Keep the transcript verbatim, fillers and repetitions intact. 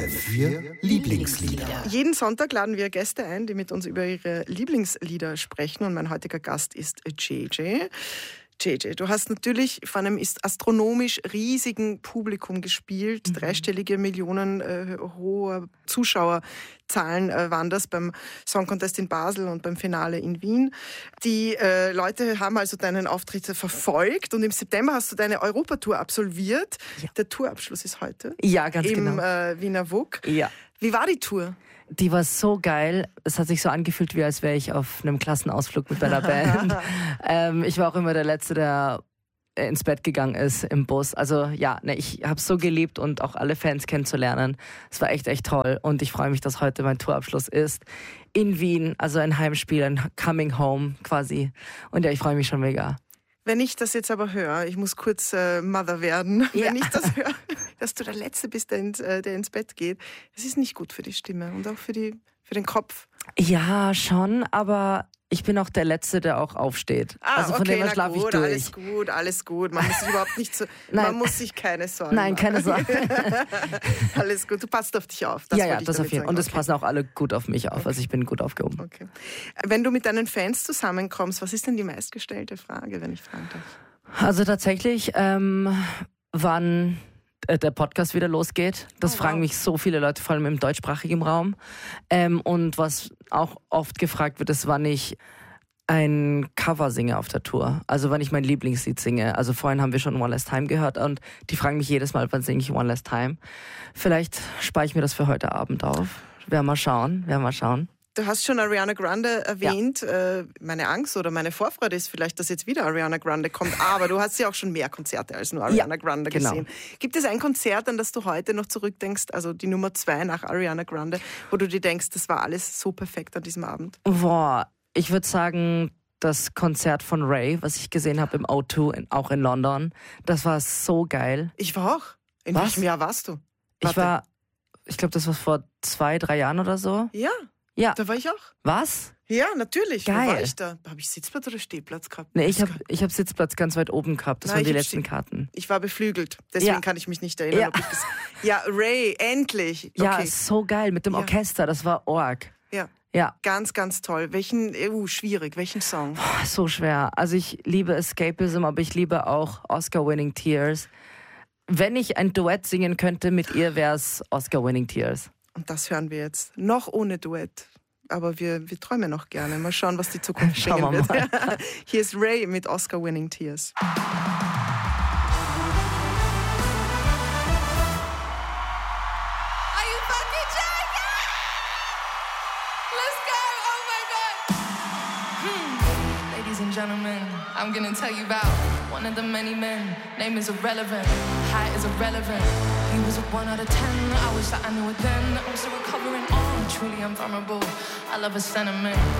F vier Lieblingslieder. Jeden Sonntag laden wir Gäste ein, die mit uns über ihre Lieblingslieder sprechen. Und mein heutiger Gast ist J J. J J, du hast natürlich vor einem astronomisch riesigen Publikum gespielt. Mhm. Dreistellige Millionen äh, hohe Zuschauerzahlen äh, waren das beim Song Contest in Basel und beim Finale in Wien. Die äh, Leute haben also deinen Auftritt verfolgt und im September hast du deine Europatour absolviert. Ja. Der Tourabschluss ist heute. Ja, ganz im, genau. Im äh, Wiener W U K. Ja. Wie war die Tour? Die war so geil. Es hat sich so angefühlt, wie als wäre ich auf einem Klassenausflug mit meiner Band. ähm, ich war auch immer der Letzte, der ins Bett gegangen ist im Bus. Also ja, ne, ich habe es so geliebt und auch alle Fans kennenzulernen. Es war echt, echt toll. Und ich freue mich, dass heute mein Tourabschluss ist. In Wien, also ein Heimspiel, ein Coming Home quasi. Und ja, ich freue mich schon mega. Wenn ich das jetzt aber höre, ich muss kurz äh, Mother werden, ja. wenn ich das höre, dass du der Letzte bist, der, ins, äh, der ins Bett geht, das ist nicht gut für die Stimme und auch für, die, für den Kopf. Ja, schon, aber ich bin auch der Letzte, der auch aufsteht. Ah, also von okay, dem her schlafe ich durch. Alles gut, alles gut. Man muss sich überhaupt nicht so, man muss sich keine Sorgen Nein, machen. keine Sorgen. Alles gut, du passt auf dich auf. Das ja, ja, das auf jeden Fall. Und es okay. passen auch alle gut auf mich auf. Okay. Also ich bin gut aufgehoben. Okay. Wenn du mit deinen Fans zusammenkommst, was ist denn die meistgestellte Frage, wenn ich fragen darf? Also tatsächlich, ähm, wann äh, der Podcast wieder losgeht. Das oh, fragen wow. mich so viele Leute, vor allem im deutschsprachigen Raum. Ähm, und was auch oft gefragt wird, ist, wann ich ein Cover singe auf der Tour. Also wann ich mein Lieblingslied singe. Also vorhin haben wir schon One Last Time gehört und die fragen mich jedes Mal, wann singe ich One Last Time. Vielleicht spare ich mir das für heute Abend auf. Werden wir schauen, werden wir schauen. Du hast schon Ariana Grande erwähnt. Ja. Meine Angst oder meine Vorfreude ist vielleicht, dass jetzt wieder Ariana Grande kommt. Aber du hast ja auch schon mehr Konzerte als nur Ariana ja, Grande gesehen. Genau. Gibt es ein Konzert, an das du heute noch zurückdenkst, also die Nummer zwei nach Ariana Grande, wo du dir denkst, das war alles so perfekt an diesem Abend? Boah, ich würde sagen, das Konzert von Ray, was ich gesehen habe im O zwei, in, auch in London, das war so geil. Ich war auch. In was? welchem Jahr warst du? Warte. Ich war, ich glaube, das war vor zwei, drei Jahren oder so. Ja. Ja. Da war ich auch. Was? Ja, natürlich. Geil. Wo war ich da? Habe ich Sitzplatz oder Stehplatz gehabt? Nee, ich habe ich hab Sitzplatz ganz weit oben gehabt. Das Nein, waren die ich letzten Ste- Karten. Ich war beflügelt. Deswegen ja. kann ich mich nicht erinnern. Ja, ob ich das ja Ray, endlich. Okay. Ja, so geil mit dem ja. Orchester. Das war Org. Ja. Ja. Ganz, ganz toll. Welchen, uh, schwierig. Welchen Song? Boah, so schwer. Also ich liebe Escapism, aber ich liebe auch Oscar-Winning Tears. Wenn ich ein Duett singen könnte mit ihr, wäre es Oscar-Winning Tears. Und das hören wir jetzt. Noch ohne Duett. Aber wir, wir träumen noch gerne. Mal schauen, was die Zukunft Schauen bringen wir wird. mal. Hier ist Ray mit Oscar-Winning Tears. Gentlemen, I'm gonna tell you about one of the many men. Name is irrelevant, height is irrelevant. He was a one out of ten. I wish that I knew it then. I'm still recovering on. Truly, I'm vulnerable. I love a sentiment.